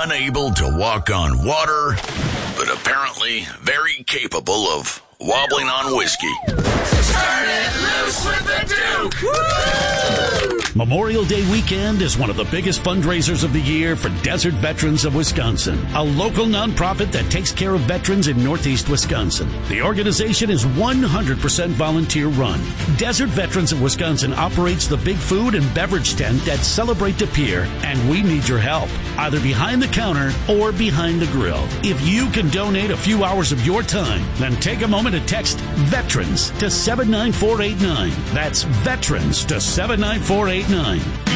unable to walk on water, but apparently very capable of wobbling on whiskey. Turn it loose with the Duke! Woo! Memorial Day weekend is one of the biggest fundraisers of the year for Desert Veterans of Wisconsin, a local nonprofit that takes care of veterans in Northeast Wisconsin. The organization is 100% volunteer run. Desert Veterans of Wisconsin operates the big food and beverage tent at Celebrate De Pere, and we need your help, either behind the counter or behind the grill. If you can donate a few hours of your time, then take a moment to text VETERANS to 79489. That's VETERANS to 79489.